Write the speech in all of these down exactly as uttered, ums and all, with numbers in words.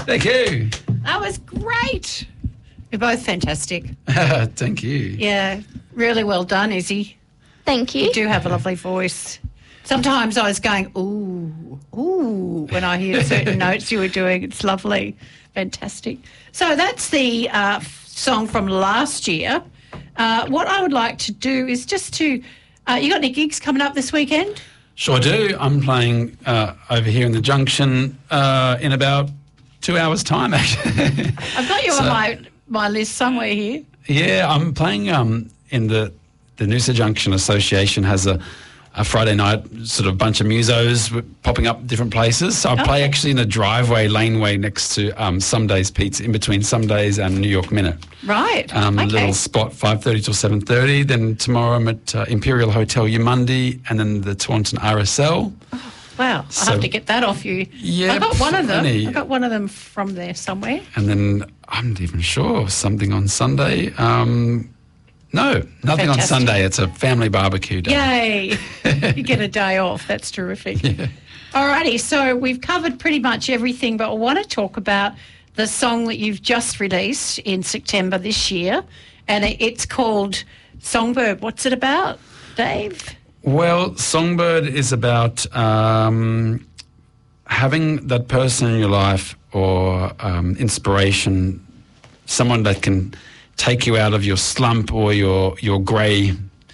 Thank you. That was great. You're both fantastic. Thank you. Yeah, really well done, Izzy. Thank you. You do have a lovely voice. Sometimes I was going, ooh, ooh, when I hear certain notes you were doing. It's lovely. Fantastic. So that's the uh, song from last year. Uh, what I would like to do is just to, uh, you got any gigs coming up this weekend? Sure do. I'm playing uh, over here in the Junction uh, in about two hours' time, actually. I've got you So- on my, my list somewhere here. Yeah, I'm playing um, in the, the Noosa Junction Association has a, a Friday night sort of bunch of musos w- popping up different places. So I play Okay. actually in the driveway laneway next to um, Some Days Pizza, in between Some Days and New York Minute. Right. Um, okay. A little spot, five thirty till seven thirty. Then tomorrow I'm at uh, Imperial Hotel Yamundi and then the Taunton R S L. Wow. I'll So- have to get that off you. Yeah, I got one of them. plenty. I got one of them from there somewhere. And then I'm not even sure, something on Sunday. Um, no, nothing on Fantastic. Sunday. It's a family barbecue day. Yay. You get a day off. That's terrific. Yeah. Alrighty, so we've covered pretty much everything, but I want to talk about the song that you've just released in September this year, and it, it's called Songbird. What's it about, Dave? Well, Songbird is about um, having that person in your life or um, inspiration, someone that can take you out of your slump or your your grey,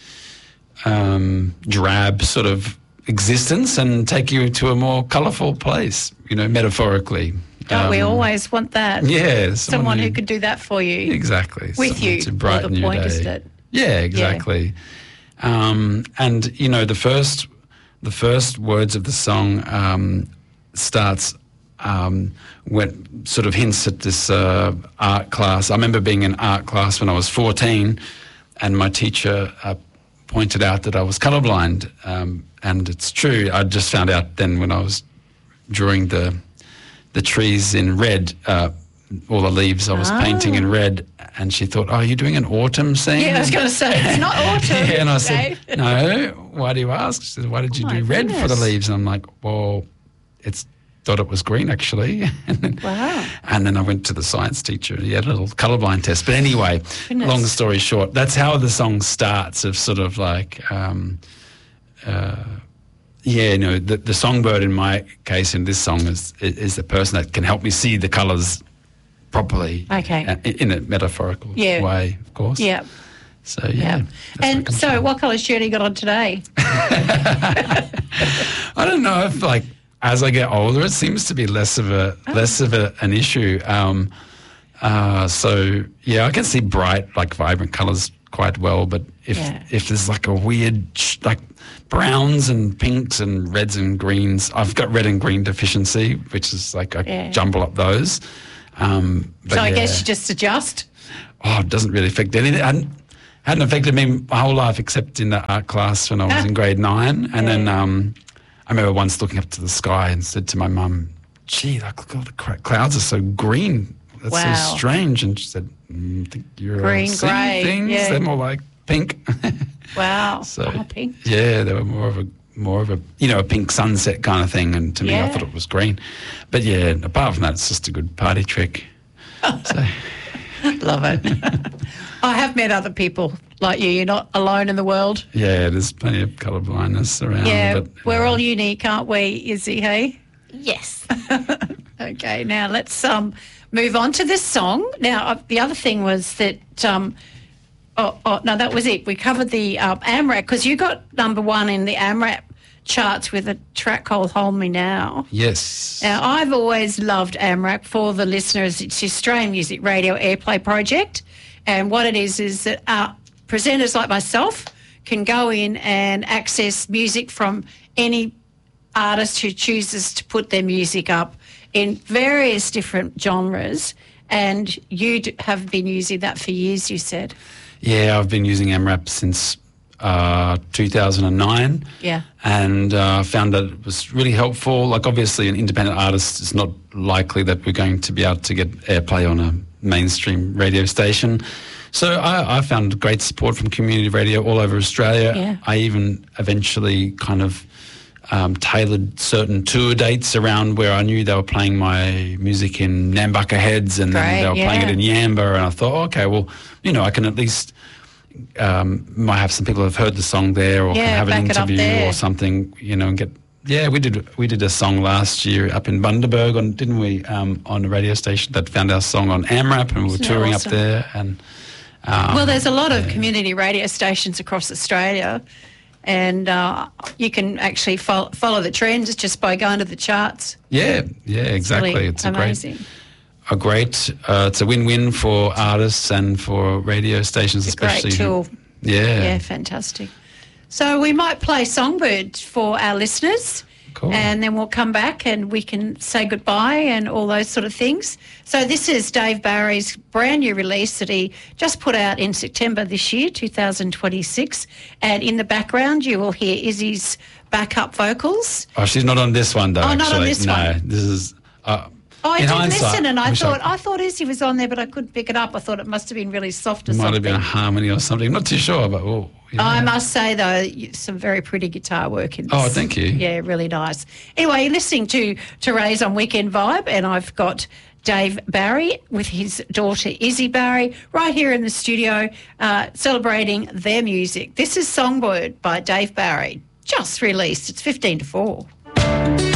um, drab sort of existence and take you to a more colourful place, you know, metaphorically. Don't we Um, always want that? Yeah. Someone who could do that for you. Exactly. With Someone you, to all brighten the your point, day. isn't it? Yeah, exactly. Um, and you know, the first, the first words of the song um, starts um, when sort of hints at this uh, art class. I remember being in art class when I was fourteen, and my teacher uh, pointed out that I was colourblind, um, and it's true. I just found out then when I was drawing the the trees in red. Uh, all the leaves I was painting in red, and she thought, oh, are you doing an autumn scene? Yeah, I was going to say, it's not autumn. Yeah, and I said, Dave. no, why do you ask? She said, why did you Oh, my do red for the goodness. leaves? And I'm like, well, it's thought it was green, actually. And then, Wow. and then I went to the science teacher. He had a little colourblind test. But anyway, Goodness. long story short, that's how the song starts, of sort of like, um, uh, yeah, you know, the, the songbird in my case in this song is, is the person that can help me see the colours properly. Okay. uh, in a metaphorical Yeah. way, of course. Yeah. So, yeah. Yeah. that's where it And comes so from. what colour shirt you got on today? I don't know if, like, as I get older, it seems to be less of a Oh. less of a, an issue. Um, uh, so yeah, I can see bright, like, vibrant colours quite well. But if Yeah. if there's like a weird, sh- like, browns and pinks and reds and greens, I've got red and green deficiency, which is like I Yeah. jumble up those. Um, but So I yeah. guess you just adjust. Oh, it doesn't really affect anything. It hadn't, hadn't affected me my whole life except in that art class when I was Ah. in grade nine. And Yeah. then um, I remember once looking up to the sky and said to my mum, gee, like, look, all the cra- clouds are so green. That's Wow. so strange. And she said, mm, I think you're Green, seeing grey, things. yeah. They're more like pink. Wow. so, Oh, pink. yeah, they were more of a, more of a, you know, a pink sunset kind of thing. And to me, I Yeah. thought it was green. But yeah, apart from that, it's just a good party trick. So... Love it. I have met other people like you. You're not alone in the world. Yeah, there's plenty of colour blindness around. Yeah, but, we're uh, all unique, aren't we, Izzy, hey? Yes. Okay, now let's um, move on to this song. Now, uh, the other thing was that, um, oh, oh, no, that was it. We covered the um, AMRAP, because you got number one in the AMRAP charts with a track called Hold Me Now. Yes. Now, I've always loved AMRAP. For the listeners, it's the Australian Music Radio Airplay Project. And what it is is that uh, presenters like myself can go in and access music from any artist who chooses to put their music up in various different genres. And you d- have been using that for years, you said. Yeah, I've been using AMRAP since uh, two thousand nine. Yeah. And uh, found that it was really helpful. Like, obviously, an independent artist, it's not likely that we're going to be able to get airplay on a mainstream radio station. So I, I found great support from community radio all over Australia. Yeah. I even eventually kind of um, tailored certain tour dates around where I knew they were playing my music in Nambucca Heads, and Great, then they were yeah. playing it in Yamba, and I thought, oh, okay, well, you know, I can at least um, might have some people who have heard the song there, or Yeah, can have an back it up interview there. or something, you know, and get. Yeah, we did. We did a song last year up in Bundaberg, on didn't we? Um, on a radio station that found our song on AMRAP, and we were Isn't that touring awesome? up there. And um, Well, there's a lot of community radio stations across Australia, and uh, you can actually follow, follow the trends just by going to the charts. yeah, yeah, exactly. Really It's a amazing. great, a great. Uh, it's a win-win for artists and for radio stations, It's a great especially. who- tool. yeah, Yeah, fantastic. So we might play Songbird for our listeners. Cool. And then we'll come back and we can say goodbye and all those sort of things. So this is Dave Barry's brand new release that he just put out in September this year, two thousand twenty-six. And in the background you will hear Izzy's backup vocals. Oh, she's not on this one though. Oh, actually. not on this no, one. this is. Uh, Oh, I in did hindsight, listen and I wish thought I thought Izzy was on there, but I couldn't pick it up. I thought it must have been really soft or It might something. have been a harmony or something. I'm not too sure, but oh, yeah. I must say, though, you- some very pretty guitar work in this. Oh, thank you. Yeah, really nice. Anyway, you're listening to Therese on Weekend Vibe, and I've got Dave Barry with his daughter Izzy Barry right here in the studio uh, celebrating their music. This is Songbird by Dave Barry, just released. It's fifteen to four.